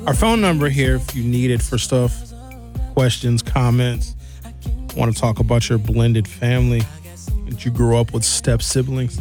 Our phone number here, if you need it for stuff, questions, comments, want to talk about your blended family that you grew up with step siblings.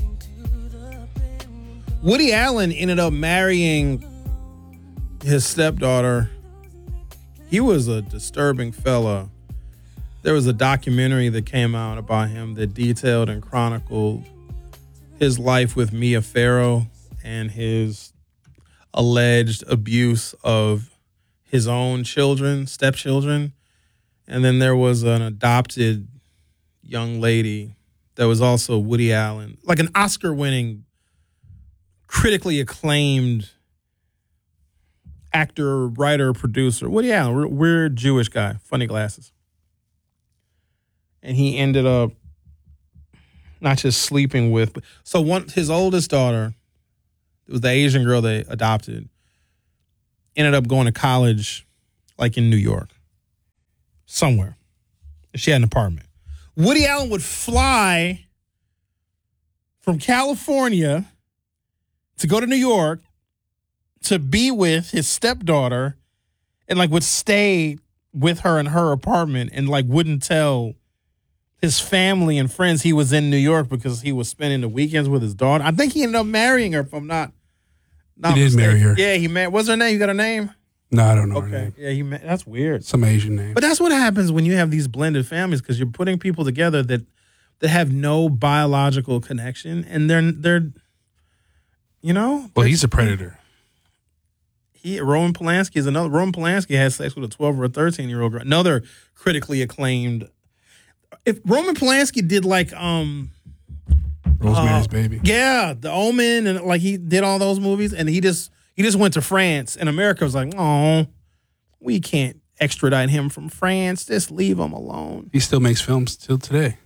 Woody Allen ended up marrying his stepdaughter. He was a disturbing fella. There was a documentary that came out about him that detailed and chronicled his life with Mia Farrow and his alleged abuse of his own children, stepchildren. And then there was an adopted young lady that was also Woody Allen, like an Oscar-winning, critically acclaimed actor, writer, producer. Woody Allen, weird Jewish guy, funny glasses. And he ended up not just sleeping with, his oldest daughter, it was the Asian girl they adopted, ended up going to college like in New York, somewhere. She had an apartment. Woody Allen would fly from California to go to New York to be with his stepdaughter and would stay with her in her apartment and wouldn't tell his family and friends he was in New York because he was spending the weekends with his daughter. I think he ended up marrying her, if I'm not he did marry her. Yeah, he married. What's her name? You got a name? No, I don't know her name. Yeah, that's weird. Some Asian name. But that's what happens when you have these blended families, because you're putting people together that have no biological connection, and they're Well, he's a predator. Roman Polanski is another. Roman Polanski has sex with a 12 or a 13-year-old girl. Another critically acclaimed. If Roman Polanski did Rosemary's Baby. Yeah, The Omen, and he did all those movies, and he just went to France, and America was like, oh, we can't extradite him from France. Just leave him alone. He still makes films till today.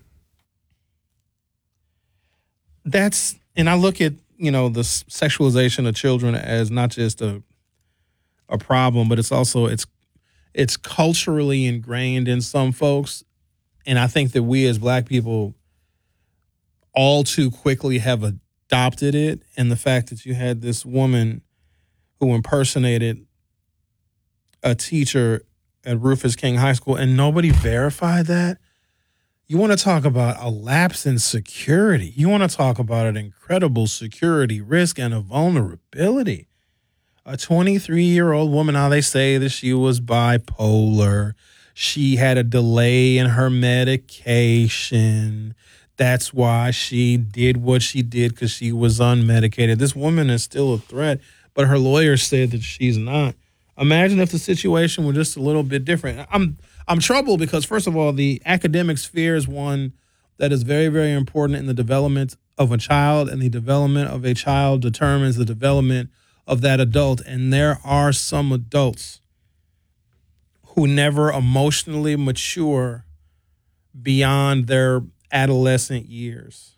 And I look at, the sexualization of children as not just a problem, but it's also, it's culturally ingrained in some folks. And I think that we as Black people all too quickly have adopted it. And the fact that you had this woman who impersonated a teacher at Rufus King High School and nobody verified that. You want to talk about a lapse in security. You want to talk about an incredible security risk and a vulnerability. A 23-year-old woman, now they say that she was bipolar. She had a delay in her medication. That's why she did what she did, because she was unmedicated. This woman is still a threat, but her lawyer said that she's not. Imagine if the situation were just a little bit different. I'm troubled because, first of all, the academic sphere is one that is very, very important in the development of a child, and the development of a child determines the development of that adult. And there are some adults who never emotionally mature beyond their adolescent years.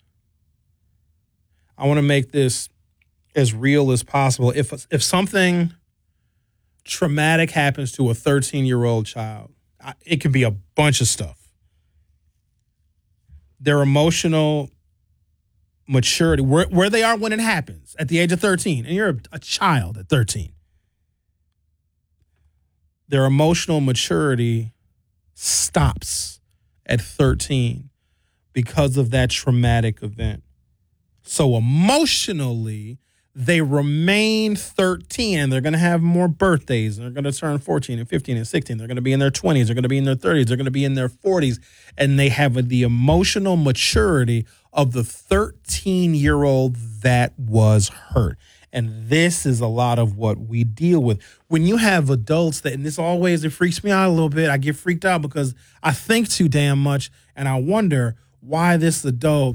I want to make this as real as possible. If something traumatic happens to a 13-year-old child, it could be a bunch of stuff. Their emotional maturity, where they are when it happens, at the age of 13, and you're a child at 13, their emotional maturity stops at 13 because of that traumatic event. So emotionally, they remain 13. They're going to have more birthdays. They're going to turn 14 and 15 and 16. They're going to be in their 20s. They're going to be in their 30s. They're going to be in their 40s. And they have the emotional maturity of the 13-year-old that was hurt. And this is a lot of what we deal with. When you have adults that, and it freaks me out a little bit. I get freaked out because I think too damn much, and I wonder why this adult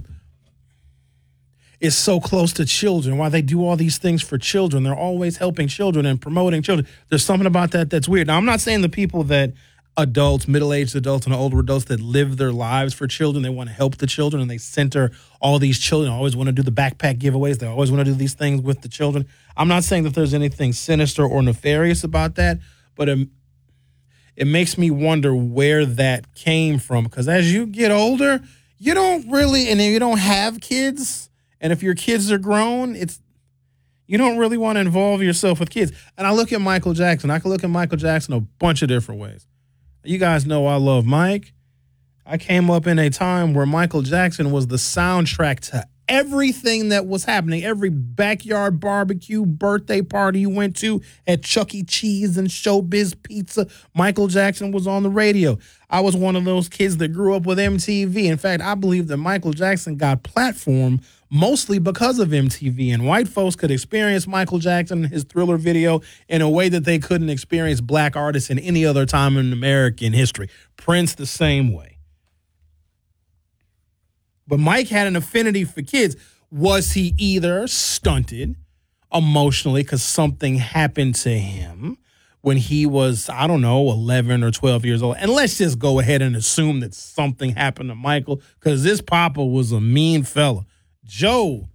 is so close to children, why they do all these things for children. They're always helping children and promoting children. There's something about that that's weird. Now, I'm not saying the people that adults, middle-aged adults and older adults that live their lives for children, they want to help the children and they center all these children, always want to do the backpack giveaways. They always want to do these things with the children. I'm not saying that there's anything sinister or nefarious about that, but it makes me wonder where that came from. Because as you get older, you don't really, and if you don't have kids, and if your kids are grown, You don't really want to involve yourself with kids. And I look at Michael Jackson. I can look at Michael Jackson a bunch of different ways. You guys know I love Mike. I came up in a time where Michael Jackson was the soundtrack to everything that was happening. Every backyard barbecue, birthday party you went to at Chuck E. Cheese and Showbiz Pizza, Michael Jackson was on the radio. I was one of those kids that grew up with MTV. In fact, I believe that Michael Jackson got platform mostly because of MTV, and white folks could experience Michael Jackson and his Thriller video in a way that they couldn't experience black artists in any other time in American history. Prince the same way. But Mike had an affinity for kids. Was he either stunted emotionally because something happened to him when he was, 11 or 12 years old? And let's just go ahead and assume that something happened to Michael because this papa was a mean fella. Joe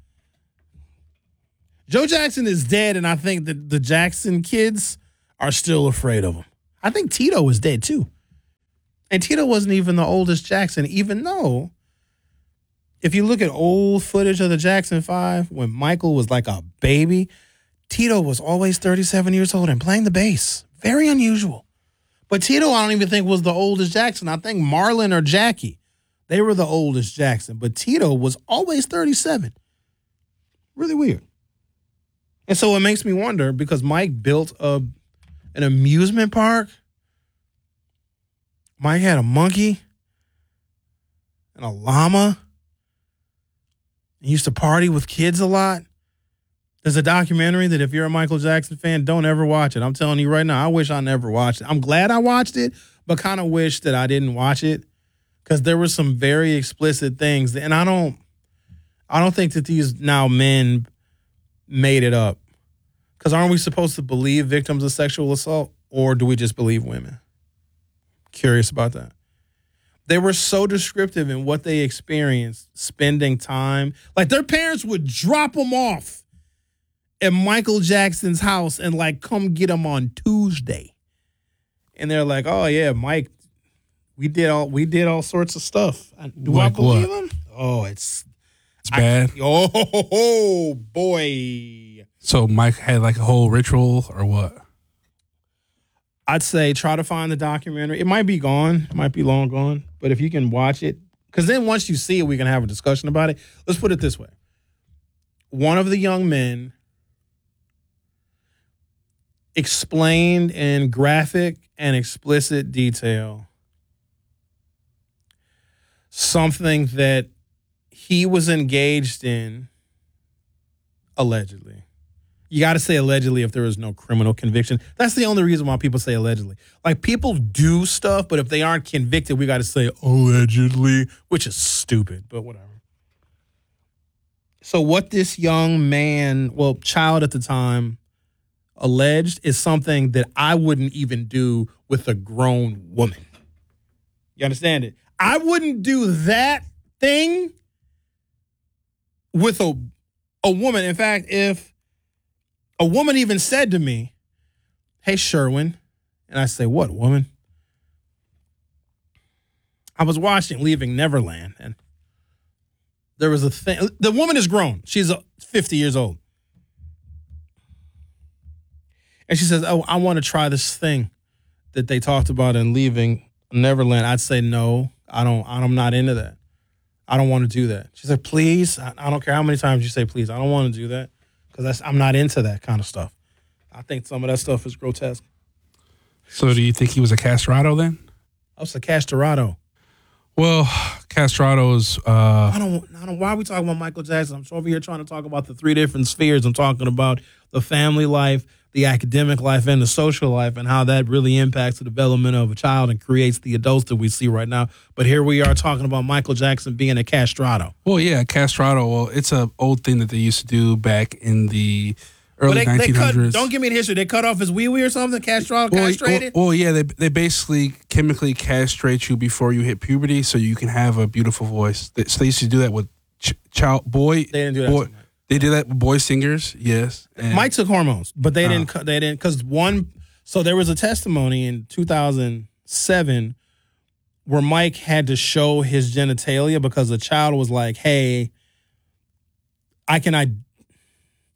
Jackson is dead, and I think that the Jackson kids are still afraid of him. I think Tito is dead, too. And Tito wasn't even the oldest Jackson, even though if you look at old footage of the Jackson 5, when Michael was like a baby, Tito was always 37 years old and playing the bass. Very unusual. But Tito, I don't even think was the oldest Jackson. I think Marlon or Jackie, they were the oldest Jackson. But Tito was always 37. Really weird. And so it makes me wonder, because Mike built an amusement park. Mike had a monkey and a llama. He used to party with kids a lot. There's a documentary that if you're a Michael Jackson fan, don't ever watch it. I'm telling you right now, I wish I never watched it. I'm glad I watched it, but kind of wish that I didn't watch it because there were some very explicit things. And I don't think that these now men made it up. Because aren't we supposed to believe victims of sexual assault, or do we just believe women? Curious about that. They were so descriptive in what they experienced, spending time. Like their parents would drop them off at Michael Jackson's house and like come get them on Tuesday. And they're like, "Oh yeah, Mike, we did all sorts of stuff." Do like I believe them? Oh, it's bad. Oh boy. So Mike had like a whole ritual or what? I'd say try to find the documentary. It might be gone. It might be long gone. But if you can watch it, because then once you see it, we can have a discussion about it. Let's put it this way. One of the young men explained in graphic and explicit detail something that he was engaged in allegedly. You got to say allegedly if there is no criminal conviction. That's the only reason why people say allegedly. Like, people do stuff, but if they aren't convicted, we got to say allegedly, which is stupid, but whatever. So what this young man, child at the time, alleged is something that I wouldn't even do with a grown woman. You understand it? I wouldn't do that thing with a woman. In fact, if a woman even said to me, "Hey, Sherwin," and I say, "What, woman?" I was watching Leaving Neverland, and there was a thing. The woman is grown. She's 50 years old. And she says, "Oh, I want to try this thing that they talked about in Leaving Neverland." I'd say, "No, I'm not into that. I don't want to do that." She said, "Please." I don't care how many times you say please. I don't want to do that. Because I'm not into that kind of stuff. I think some of that stuff is grotesque. So do you think he was a castrato then? I was a castrato. Well, castratos. I don't. Why are we talking about Michael Jackson? I'm over here trying to talk about the three different spheres. I'm talking about the family life, the academic life, and the social life, and how that really impacts the development of a child and creates the adults that we see right now. But here we are talking about Michael Jackson being a castrato. Well, yeah, castrato. Well, it's an old thing that they used to do back in the early 1900s. Don't give me the history. They cut off his wee-wee or something? Castrated? Well, yeah, they basically chemically castrate you before you hit puberty so you can have a beautiful voice. So they used to do that with boy. They didn't do that. They did that with boy singers, yes. And Mike took hormones, but they didn't, because so there was a testimony in 2007 where Mike had to show his genitalia because the child was like, "Hey, the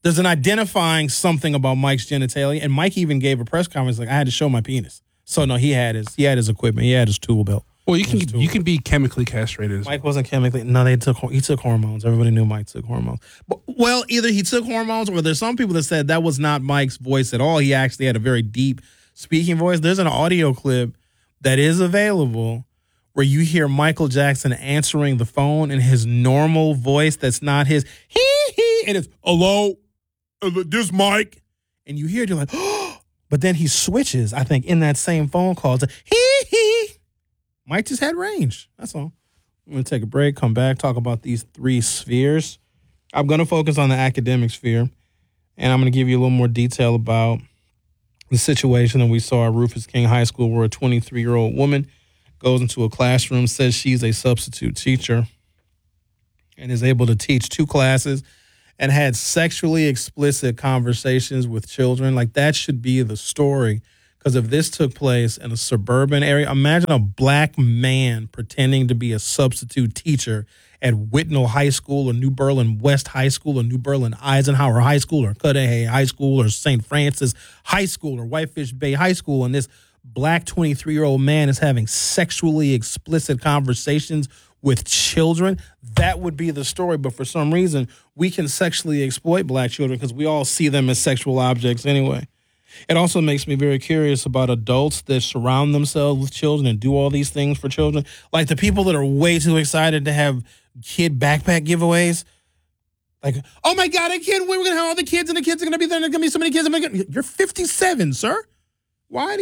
There's an identifying something about Mike's genitalia, and Mike even gave a press conference like, I had to show my penis. So no, he had his equipment, he had his tool belt. Well, you can be chemically castrated. Mike wasn't chemically. No, he took hormones. Everybody knew Mike took hormones. But, well, either he took hormones, or there's some people that said that was not Mike's voice at all. He actually had a very deep speaking voice. There's an audio clip that is available where you hear Michael Jackson answering the phone in his normal voice. That's not his hee, and it's hello. This Mike, and you hear it, you're like, oh, but then he switches, I think, in that same phone call to hee. Mike just had range. That's all. I'm going to take a break, come back, talk about these 3 spheres. I'm going to focus on the academic sphere, and I'm going to give you a little more detail about the situation that we saw at Rufus King High School, where a 23-year-old woman goes into a classroom, says she's a substitute teacher, and is able to teach 2 classes, and had sexually explicit conversations with children. Like, that should be the story. Because if this took place in a suburban area, imagine a black man pretending to be a substitute teacher at Whitnall High School or New Berlin West High School or New Berlin Eisenhower High School or Cudahy High School or St. Francis High School or Whitefish Bay High School. And this black 23-year-old man is having sexually explicit conversations with children. That would be the story. But for some reason, we can sexually exploit black children because we all see them as sexual objects anyway. It also makes me very curious about adults that surround themselves with children and do all these things for children. Like the people that are way too excited to have kid backpack giveaways. Like, oh my God, we're going to have all the kids and the kids are going to be there and there's going to be so many kids. You're 57, sir. Why do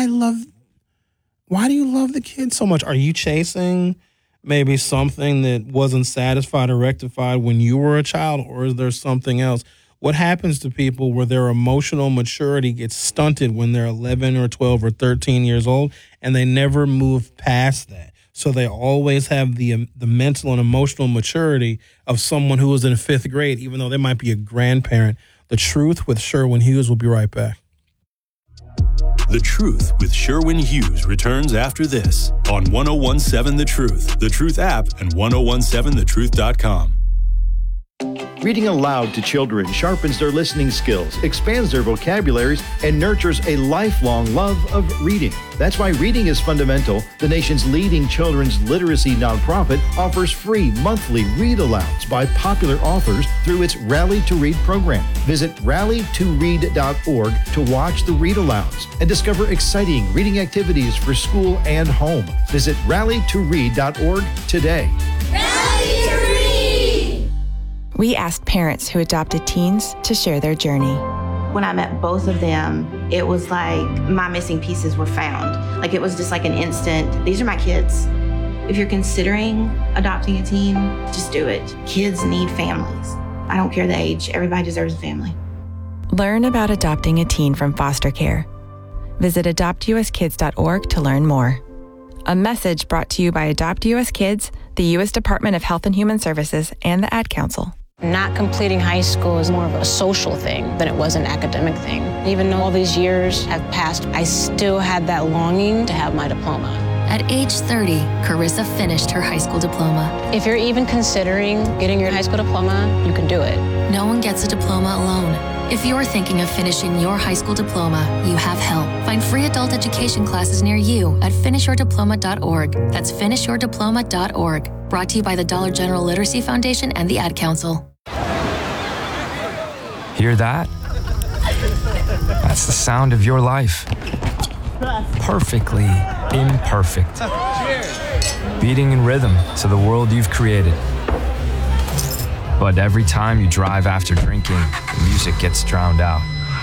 you love the kids so much? Are you chasing maybe something that wasn't satisfied or rectified when you were a child, or is there something else? What happens to people where their emotional maturity gets stunted when they're 11 or 12 or 13 years old and they never move past that? So they always have the mental and emotional maturity of someone who was in 5th grade, even though they might be a grandparent. The Truth with Sherwin Hughes. Will be right back. The Truth with Sherwin Hughes returns after this on 1017 The Truth, The Truth app, and 1017thetruth.com. Reading aloud to children sharpens their listening skills, expands their vocabularies, and nurtures a lifelong love of reading. That's why Reading is Fundamental, the nation's leading children's literacy nonprofit, offers free monthly read-alouds by popular authors through its Rally to Read program. Visit rallytoread.org to watch the read-alouds and discover exciting reading activities for school and home. Visit rallytoread.org today. Rally to Read! We asked parents who adopted teens to share their journey. When I met both of them, it was like my missing pieces were found. Like it was just like an instant, these are my kids. If you're considering adopting a teen, just do it. Kids need families. I don't care the age, everybody deserves a family. Learn about adopting a teen from foster care. Visit adoptuskids.org to learn more. A message brought to you by Adopt US Kids, the U.S. Department of Health and Human Services, and the Ad Council. Not completing high school is more of a social thing than it was an academic thing. Even though all these years have passed, I still had that longing to have my diploma. At age 30, Carissa finished her high school diploma. If you're even considering getting your high school diploma, you can do it. No one gets a diploma alone. If you're thinking of finishing your high school diploma, you have help. Find free adult education classes near you at finishyourdiploma.org. That's finishyourdiploma.org. Brought to you by the Dollar General Literacy Foundation and the Ad Council. Hear that? That's the sound of your life. Perfectly imperfect. Beating in rhythm to the world you've created. But every time you drive after drinking, the music gets drowned out.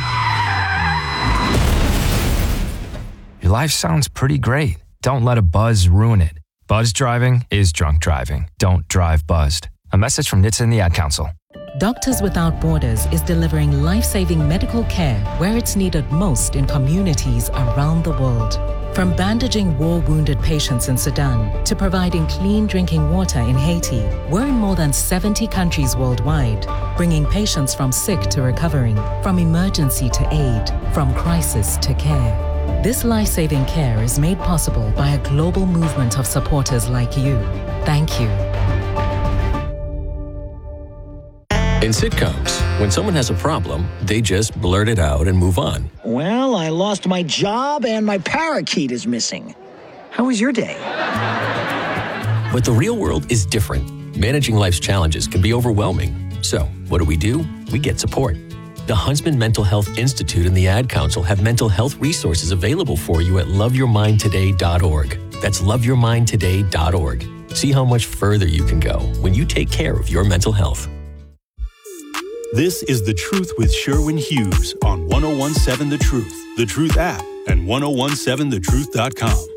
Your life sounds pretty great. Don't let a buzz ruin it. Buzz driving is drunk driving. Don't drive buzzed. A message from NHTSA and the Ad Council. Doctors Without Borders is delivering life-saving medical care where it's needed most in communities around the world. From bandaging war-wounded patients in Sudan to providing clean drinking water in Haiti, we're in more than 70 countries worldwide, bringing patients from sick to recovering, from emergency to aid, from crisis to care. This life-saving care is made possible by a global movement of supporters like you. Thank you. In sitcoms, When someone has a problem, they just blurt it out and move on. Well, I lost my job and my parakeet is missing. How was your day? But the real world is different. Managing life's challenges can be overwhelming. So, what do? We get support. The Huntsman Mental Health Institute and the Ad Council have mental health resources available for you at loveyourmindtoday.org. That's loveyourmindtoday.org. See how much further you can go when you take care of your mental health. This is The Truth with Sherwin Hughes on 1017 The Truth, The Truth app, and 1017thetruth.com.